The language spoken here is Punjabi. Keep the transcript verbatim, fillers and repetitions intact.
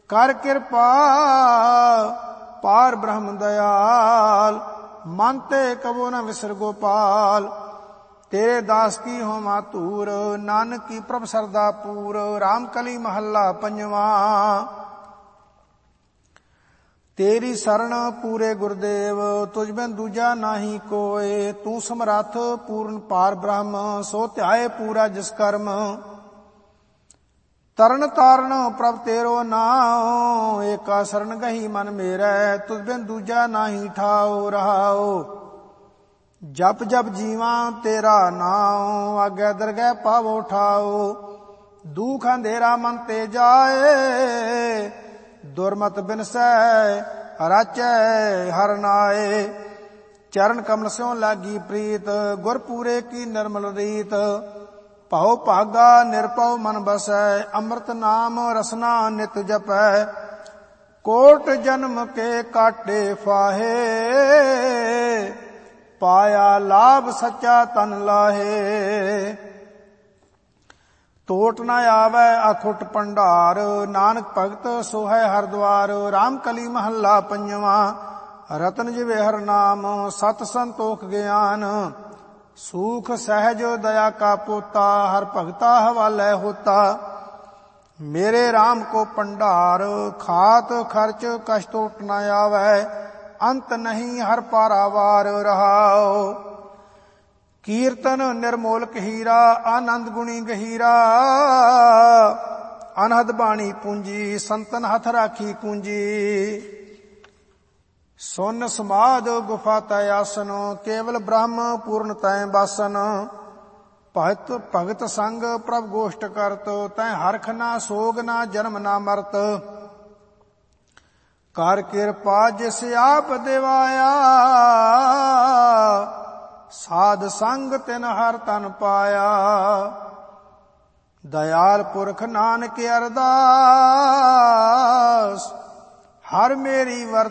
ਕਰ ਕਿਰਪਾ ਪਾਰ ਬ੍ਰਹਮ ਦਇਆਲ, ਮਨ ਤੇ ਕਬੋ ਨ ਵਿਸਰ ਗੋਪਾਲ। ਤੇਰੇ ਦਾਸ ਕੀ ਹੋਵਾਂ ਧੂਰ, ਨਾਨਕ ਕੀ ਪ੍ਰਭ ਸਰਦਾ ਪੂਰ। ਰਾਮ ਕਲੀ ਮਹੱਲਾ ਪੰਜਵਾਂ। ਤੇਰੀ ਸਰਣ ਪੂਰੇ ਗੁਰਦੇਵ, ਤੁਝ ਬਿਨ ਦੂਜਾ ਨਾਹੀ ਕੋਇ। ਤੂੰ ਸਮਰੱਥ ਪੂਰਨ ਪਾਰ ਬ੍ਰਹਮ, ਸੋ ਧਿਆਏ ਪੂਰਾ ਜਿਸ ਕਰਮ। ਤਰਨ ਤਾਰਨ ਪ੍ਰਭ ਤੇਰੋ ਨਾਉ, ਏਕਾ ਸਰਣ ਗਹੀ ਮਨ ਮੇਰੈ। ਤੁਝ ਬਿਨ ਦੂਜਾ ਨਾਹੀ ਠਾਉ ਰਹਾਉ। ਜਪ ਜਪ ਜੀਵਾਂ ਤੇਰਾ ਨਾਉ, ਆਗੇ ਦਰਗਹਿ ਪਾਵੋ ਠਾਉ। ਦੁਖ ਅੰਧੇਰਾ ਮਨ ਤੇ ਜਾਏ, ਦੁਰਮਤ ਬਿਨਸੈ ਰਾਚੈ ਹਰਿ ਨਾਏ। ਚਰਨ ਕਮਲ ਸਿਉ ਲਾਗੀ ਪ੍ਰੀਤ, ਗੁਰ ਪੂਰੇ ਕੀ ਨਿਰਮਲ ਰੀਤ। ਭਉ ਭਾਗਾ ਨਿਰਭਉ ਮਨ ਬਸੈ, ਅੰਮ੍ਰਿਤ ਨਾਮ ਰਸਨਾ ਨਿਤ ਜਪੈ। ਕੋਟ ਜਨਮ ਕੇ ਕਾਟੇ ਫਾਹੇ, ਪਾਇਆ ਲਾਭ ਸੱਚਾ ਤਨ ਲਾਹੇ। ਟੋਟ ਨ ਆਵੈ ਅਖੁੱਟ ਭੰਡਾਰ, ਨਾਨਕ ਭਗਤ ਸੋ ਹੈ ਹਰਿ ਦੁਆਰ। ਰਾਮ ਕਲੀ ਮਹੱਲਾ ਪੰਜਵਾਂ। ਰਤਨ ਜਿਵੇਂ ਹਰਿ ਨਾਮ, ਸਤ ਸੰਤੋਖ ਗਿਆਨ। ਸੂਖ ਸਹਿਜ ਦਇਆ ਕਾ ਪੋਤਾ, ਹਰ ਭਗਤਾ ਹਵਾਲੇ ਹੋਤਾ। ਮੇਰੇ ਰਾਮ ਕੋ ਭੰਡਾਰ, ਖਾਤ ਖਰਚ ਕਛ ਟੋਟ ਨ ਆਵੈ। ਅੰਤ ਨਹੀਂ ਹਰ ਪਾਰਾਵਾਰ ਰਹਾਉ। ਕੀਰਤਨ ਨਿਰਮੋਲਕ ਹੀਰਾ, ਆਨੰਦ ਗੁਣੀ ਗਹੀਰਾ। ਅਨਹਦ ਬਾਣੀ ਪੂੰਜੀ, ਸੰਤਨ ਹੱਥ ਰਾਖੀ ਕੂੰਜੀ। ਸੁਨ ਸਮਾਧ ਗੁਫਾ ਤੈ ਆਸਨ, ਕੇਵਲ ਬ੍ਰਹਮ ਪੂਰਨ ਤੈ ਬਾਸਨ। ਭਗਤ ਭਗਤ ਸੰਗ ਪ੍ਰਭ ਗੋਸ਼ਟ ਕਰਤ, ਤੈ ਹਰਖ ਨਾ ਸੋਗ ਨਾ ਜਨਮ ਨਾ ਮਰਤ। ਕਰ ਕਿਰਪਾ ਜਿਸ ਆਪ ਦਿਵਾਇਆ, ਸਾਧ ਸੰਗ ਤਿਨ ਹਰ ਤਨ ਪਾਇਆ। ਦਇਆਲ ਪੁਰਖ ਨਾਨਕ ਅਰਦਾਸ, ਹਰ ਮੇਰੀ ਵਰਤ